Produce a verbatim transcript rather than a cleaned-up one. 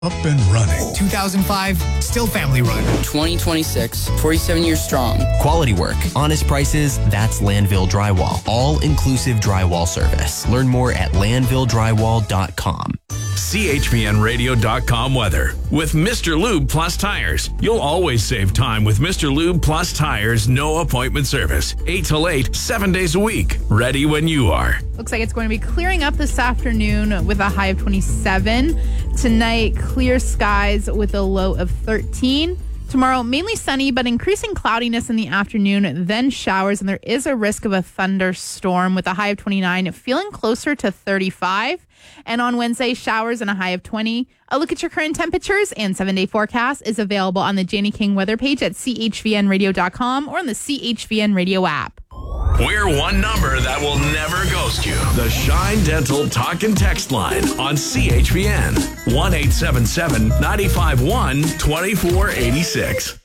Up and running. two thousand five, still family run. twenty twenty-six, forty-seven years strong. Quality work, honest prices, that's Landville Drywall. All-inclusive drywall service. Learn more at landville drywall dot com. C H P N radio dot com weather. With Mister Lube Plus Tires, you'll always save time with Mister Lube Plus Tires no appointment service. eight till eight, seven days a week. Ready when you are. Looks like it's going to be clearing up this afternoon with a high of twenty-seven. Tonight, clear skies with a low of thirteen. Tomorrow, mainly sunny, but increasing cloudiness in the afternoon, then showers, and there is a risk of a thunderstorm with a high of twenty-nine, feeling closer to thirty-five. And on Wednesday, showers and a high of twenty. A look at your current temperatures and seven-day forecast is available on the Janie King weather page at C H V N radio dot com or on the C H V N Radio app. We're one number that will never ghost you. The Shine Dental Talk and Text line on C H V N. one eight seven seven, nine five one, two four eight six.